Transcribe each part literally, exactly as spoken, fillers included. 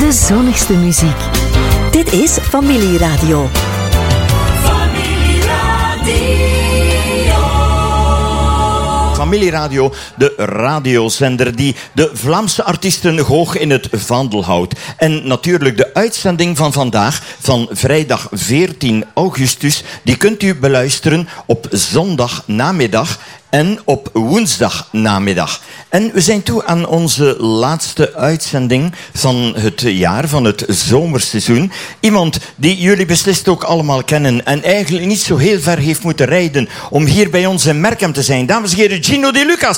de zonnigste muziek. Dit is Familieradio. Familieradio, de radiozender die de Vlaamse artiesten hoog in het vaandel houdt. En natuurlijk de uitzending van vandaag, van vrijdag veertien augustus, die kunt u beluisteren op zondagnamiddag en op woensdagnamiddag. En we zijn toe aan onze laatste uitzending van het jaar, van het zomerseizoen. Iemand die jullie beslist ook allemaal kennen en eigenlijk niet zo heel ver heeft moeten rijden om hier bij ons in Merkem te zijn. Dames en heren, Gino De Lucas.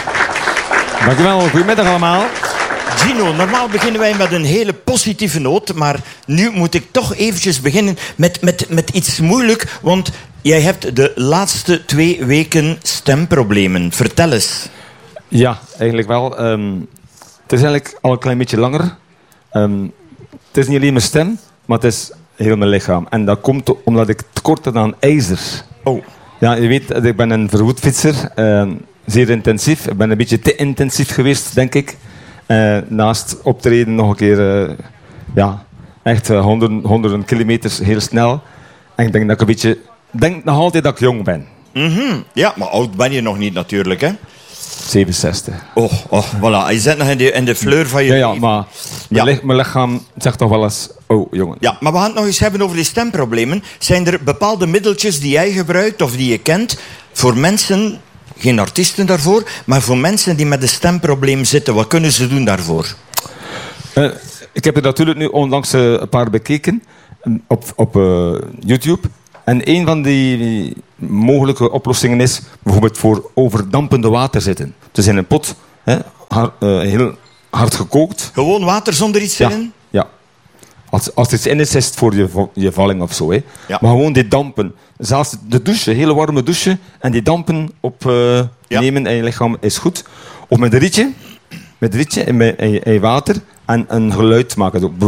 Dankjewel, goedemiddag allemaal. Gino, normaal beginnen wij met een hele positieve noot, maar nu moet ik toch eventjes beginnen met, met, met iets moeilijk, want jij hebt de laatste twee weken stemproblemen. Vertel eens. Ja, eigenlijk wel. Um, het is eigenlijk al een klein beetje langer. Um, het is niet alleen mijn stem, maar het is heel mijn lichaam. En dat komt omdat ik tekort heb aan ijzer. Oh. Ja, je weet, ik ben een verwoed fietser. Uh, zeer intensief. Ik ben een beetje te intensief geweest, denk ik. Uh, naast optreden nog een keer... Uh, ja, echt uh, honderden, honderden kilometers heel snel. En ik denk dat ik een beetje... Ik denk nog altijd dat ik jong ben. Mm-hmm. Ja, maar oud ben je nog niet natuurlijk, hè? zevenenzestig. Oh, oh, voilà. Je zit nog in de, in de fleur van je... Ja, ja, maar mijn, ja. Lich, mijn lichaam zegt toch wel eens... Oh, jongen. Ja, maar we gaan het nog eens hebben over die stemproblemen. Zijn er bepaalde middeltjes die jij gebruikt of die je kent voor mensen... Geen artiesten daarvoor, maar voor mensen die met een stemprobleem zitten. Wat kunnen ze doen daarvoor? Uh, ik heb er natuurlijk nu onlangs uh, een paar bekeken op, op uh, YouTube. En een van die mogelijke oplossingen is bijvoorbeeld voor overdampende water zitten. Dus in een pot, hè, hard, uh, heel hard gekookt. Gewoon water zonder iets ja, erin? Ja. Als, als er iets in is, is het voor je, je valling of zo. Hè. Ja. Maar gewoon die dampen. Zelfs de douche, hele warme douche. En die dampen opnemen uh, ja. in je lichaam is goed. Of met een rietje. Met een rietje in, in, in water. En een geluid maken. Zo.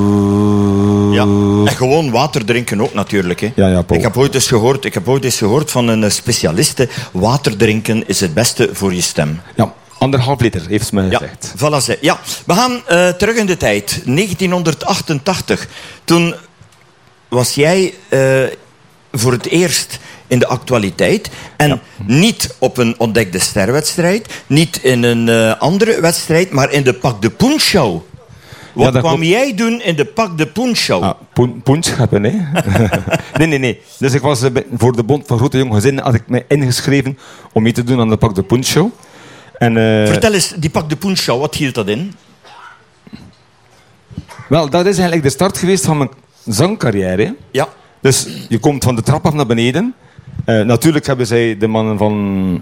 Ja, en gewoon water drinken ook natuurlijk. Hè. Ja, ja, ik, heb ooit eens gehoord, ik heb ooit eens gehoord van een specialiste. Water drinken is het beste voor je stem. Ja. Anderhalf liter, heeft ze mij ja, gezegd. Voilà, ja, we gaan uh, terug in de tijd. negentien achtentachtig. Toen was jij uh, voor het eerst in de actualiteit. En ja. niet op een ontdekte sterwedstrijd. Niet in een uh, andere wedstrijd. Maar in de Pak de Poen Show. Wat ja, kwam klopt. jij doen in de Pak de Poen Show? Ah, poen, poenscheppen, hè? nee, nee, nee. Dus ik was uh, voor de Bond van Grote Jonge Gezinnen had ik mij ingeschreven om mee te doen aan de Pak de Poen Show. En, uh, Vertel eens, die Pak de Poen Show, wat hield dat in? Wel, dat is eigenlijk de start geweest van mijn zangcarrière. Ja. Dus je komt van de trap af naar beneden. Uh, natuurlijk hebben zij, de mannen van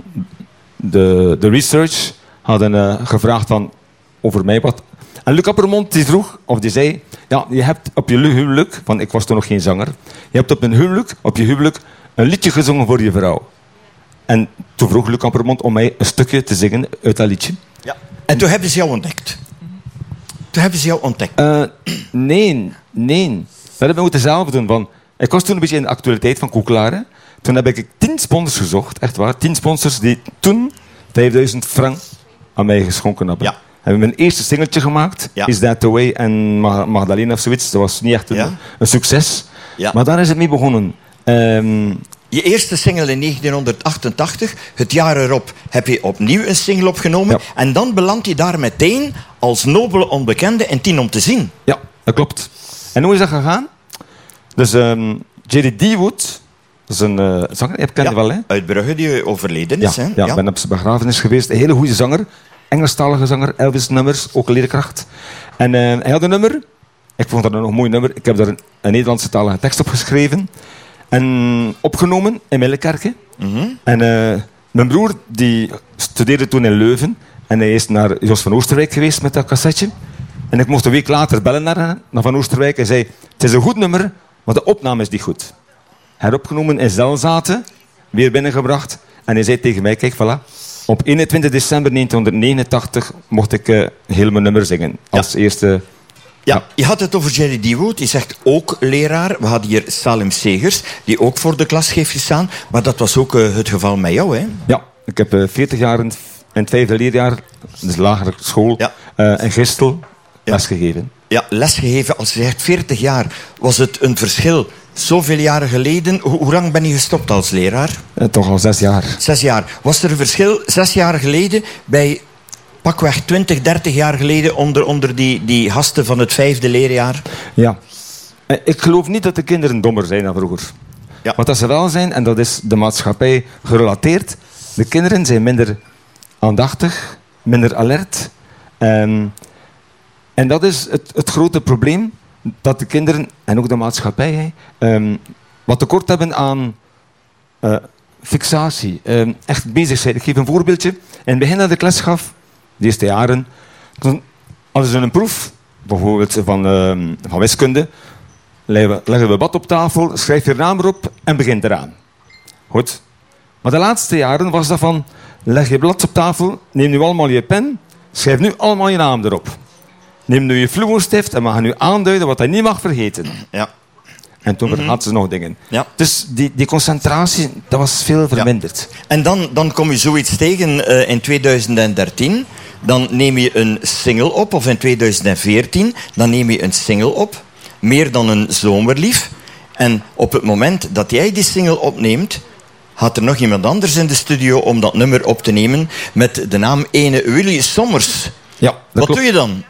de, de research, hadden uh, gevraagd van, over mij wat. En Luc Appermont die vroeg, of die zei, ja, je hebt op je huwelijk, want ik was toen nog geen zanger, je hebt op een huwelijk, op je huwelijk een liedje gezongen voor je vrouw. En toen vroeg Luc Appermont om mij een stukje te zingen uit dat liedje. Ja. En toen hebben ze jou ontdekt? Toen hebben ze jou ontdekt? Uh, nee, nee. Dat hebben we moeten zelf doen. Van, ik was toen een beetje in de actualiteit van Koekelaren. Toen heb ik tien sponsors gezocht, echt waar. Tien sponsors die toen vijfduizend frank aan mij geschonken hebben. Ja. Hebben we mijn eerste singeltje gemaakt. Ja. Is That The Way en Magdalena of zoiets. Dat was niet echt een, ja. een succes. Ja. Maar daar is het mee begonnen. Um, Je eerste single in negentien achtentachtig, het jaar erop heb je opnieuw een single opgenomen. Ja. En dan beland je daar meteen als nobele onbekende in Tien om te zien. Ja, dat klopt. En hoe is dat gegaan? Dus um, Jerry D. Wood, dat is een uh, zanger, je kent ja, wel, hè? Uit Brugge, die overleden is. Ja, hè? ja, ja. ik ben op zijn begrafenis geweest. Een hele goede zanger. Engelstalige zanger, Elvis-nummers, ook een leerkracht. En uh, hij had een nummer. Ik vond dat een nog mooi nummer. Ik heb daar een, een Nederlandse talige tekst op geschreven. En opgenomen in Millekerke. Mm-hmm. En uh, mijn broer die studeerde toen in Leuven. En hij is naar Jos van Oosterwijk geweest met dat cassetje. En ik mocht een week later bellen naar, naar Van Oosterwijk. Hij zei, het is een goed nummer, maar de opname is niet goed. Heropgenomen in Zelzaten, weer binnengebracht. En hij zei tegen mij, kijk, voilà. Op eenentwintig december negentien negenentachtig mocht ik uh, heel mijn nummer zingen. Als ja. eerste... Ja, ja, je had het over Jerry D. Wood, die zegt ook leraar. We hadden hier Salim Segers, die ook voor de klas heeft gestaan. Maar dat was ook uh, het geval met jou, hè? Ja, ik heb uh, veertig jaar in het vijfde leerjaar, dus lagere school, ja. uh, in Gistel, ja. lesgegeven. ja, lesgegeven, als je zegt veertig jaar, was het een verschil zoveel jaren geleden? Hoe, hoe lang ben je gestopt als leraar? Uh, toch al zes jaar. Zes jaar. Was er een verschil zes jaar geleden bij pakweg twintig, dertig jaar geleden onder, onder die, die gasten van het vijfde leerjaar? Ja. Uh, ik geloof niet dat de kinderen dommer zijn dan vroeger. Ja. Wat dat ze wel zijn, en dat is de maatschappij gerelateerd, de kinderen zijn minder aandachtig, minder alert. Um, en dat is het, het grote probleem, dat de kinderen, en ook de maatschappij, um, wat tekort hebben aan uh, fixatie, um, echt bezig zijn. Ik geef een voorbeeldje. In het begin dat ik les gaf, de eerste jaren, toen hadden ze een proef, bijvoorbeeld van, uh, van wiskunde, leggen we, leggen we wat op tafel, schrijf je naam erop en begint eraan. Goed. Maar de laatste jaren was dat van, leg je blad op tafel, neem nu allemaal je pen, schrijf nu allemaal je naam erop. Neem nu je fluostift en mag nu aanduiden wat hij niet mag vergeten. Ja. En toen vergaten mm-hmm. ze nog dingen. Ja. Dus die, die concentratie, dat was veel verminderd. Ja. En dan, dan kom je zoiets tegen uh, in tweeduizend dertien. Dan neem je een single op. Of in tweeduizend veertien, dan neem je een single op. Meer dan een zomerlief. En op het moment dat jij die single opneemt, gaat er nog iemand anders in de studio om dat nummer op te nemen met de naam ene Willy Sommers. Ja, dat Wat klopt. doe je dan?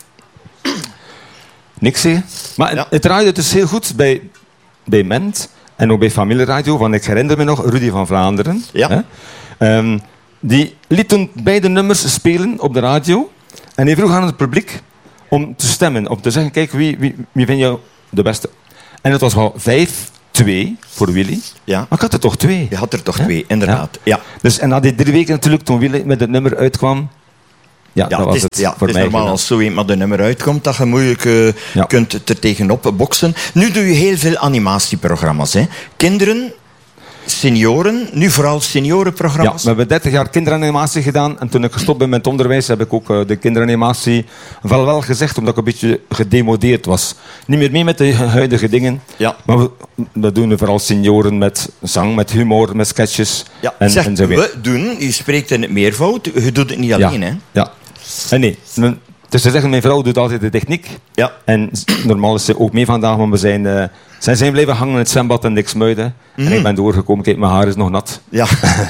Niks zeggen. Maar ja. het draaide dus heel goed bij, bij Ment en ook bij Familieradio. Want ik herinner me nog, Rudy van Vlaanderen. Ja. Hè? Um, die liet toen beide nummers spelen op de radio. En hij vroeg aan het publiek om te stemmen. Om te zeggen, kijk, wie, wie, wie vind jou de beste? En het was wel vijf twee voor Willy. Ja. Maar ik had er toch twee. Je had er toch Hè? twee, inderdaad. Ja. Ja. Dus, en na die drie weken natuurlijk, toen Willy met het nummer uitkwam, ja, Ja, dat was het is, het, ja, voor het is mij normaal gedaan. als zo iemand een nummer uitkomt dat je moeilijk uh, Ja. kunt er tegenop boksen. Nu doe je heel veel animatieprogramma's. Hè? Kinderen, senioren, nu vooral Ja, seniorenprogramma's. we hebben dertig jaar kinderanimatie gedaan. En toen ik gestopt ben met het onderwijs, heb ik ook uh, de kinderanimatie wel wel gezegd, omdat ik een beetje gedemodeerd was. Niet meer mee met de huidige dingen. Ja. Maar we, we doen vooral senioren met zang, met humor, met sketches. Ja, en, zeg, en zo weer. we doen, je spreekt in het meervoud, je doet het niet alleen. ja. Hè? Ja. En nee, mijn, dus te zeggen, mijn vrouw doet altijd de techniek. Ja. En normaal is ze ook mee vandaag, maar we zijn, uh, zij zijn blijven hangen in het zwembad en niks muiden. Mm. En ik ben doorgekomen, kijk, mijn haar is nog nat. Ja.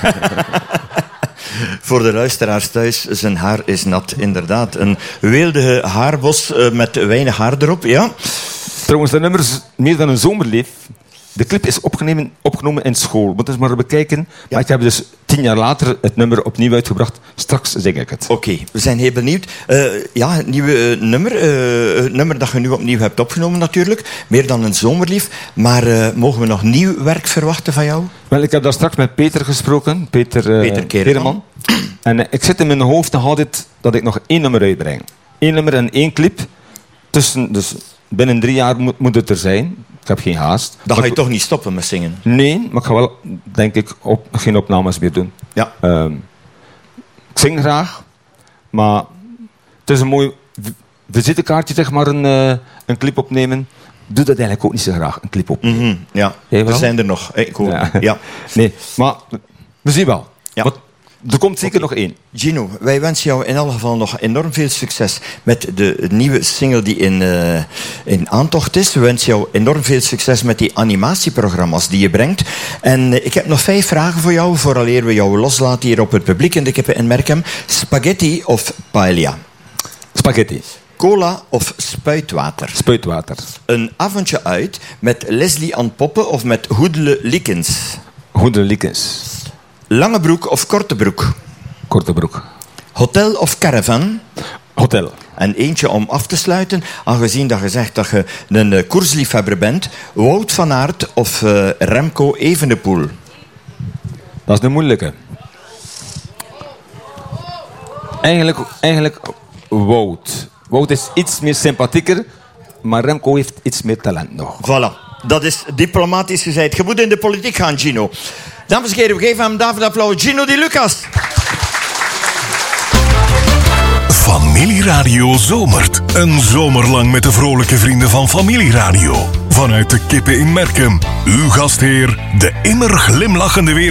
Voor de luisteraars thuis, zijn haar is nat, inderdaad. Een weeldige haarbos uh, met weinig haar erop, ja. Trouwens, dat nummer is meer dan een zomerleef. De clip is opgenomen, opgenomen in school. Moet eens maar bekijken. Ja. Maar ik heb dus tien jaar later het nummer opnieuw uitgebracht. Straks zing ik het. Oké, okay, we zijn heel benieuwd. Uh, ja, het nieuwe uh, nummer. Uh, het nummer dat je nu opnieuw hebt opgenomen natuurlijk. Meer dan een zomerlief. Maar uh, mogen we nog nieuw werk verwachten van jou? Wel, ik heb daar straks met Peter gesproken. Peter, uh, Peter Kereman. En uh, ik zit in mijn hoofd nog altijd dat ik nog één nummer uitbreng. Eén nummer en één clip. Tussen, dus binnen drie jaar moet, moet het er zijn. Ik heb geen haast. Dan ga je ik, toch niet stoppen met zingen? Nee, maar ik ga wel, denk ik, op, geen opnames meer doen. Ja. Um, ik zing graag, maar het is een mooi visitekaartje, zeg maar, een, uh, een clip opnemen. Ik doe dat eigenlijk ook niet zo graag, een clip opnemen. Mm-hmm, ja, Jij we wel? zijn er nog. Ik hoor. Ja. Ja. Nee, maar we zien wel. Ja. Wat, er komt zeker Oké. nog één. Gino, wij wensen jou in elk geval nog enorm veel succes met de nieuwe single die in, uh, in aantocht is. We wensen jou enorm veel succes met die animatieprogramma's die je brengt. En uh, ik heb nog vijf vragen voor jou, vooraleer we jou loslaten hier op het publiek in de Kippen in Merkem. Spaghetti of paella? Spaghetti. Cola of spuitwater? Spuitwater. Een avondje uit met Leslie Ann Poppen of met Hoedele Likens? Goede likens. Lange broek of korte broek? Korte broek. Hotel of caravan? Hotel. En eentje om af te sluiten, aangezien dat je zegt dat je een uh, koersliefhebber bent. Wout van Aert of uh, Remco Evenepoel? Dat is een moeilijke. Eigenlijk, eigenlijk Wout. Wout is iets meer sympathieker, maar Remco heeft iets meer talent nog. Voilà, dat is diplomatisch gezegd. Je moet in de politiek gaan, Gino. Dames en heren, we geven hem David applaus. Gino Di Lucas. Familieradio zomert. Een zomer lang met de vrolijke vrienden van Familieradio. Vanuit de Kippen in Merkem. Uw gastheer, de immer glimlachende wereld.